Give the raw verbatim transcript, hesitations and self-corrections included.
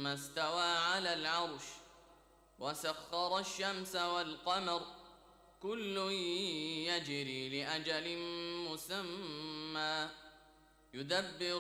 ثم استوى على العرش وسخر الشمس والقمر كل يجري لأجل مسمى يدبر